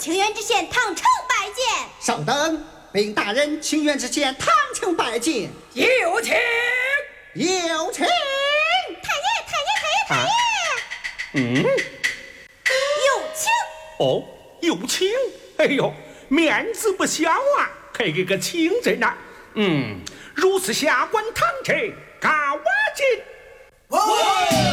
清源知县唐城拜见。 稍等，禀大人，清源知县唐城拜见。 有请。 有请。 太爷，有请。 哦，有请。哎呦，面子不小啊，还给个请字呢。如此下官唐城，高瓦进。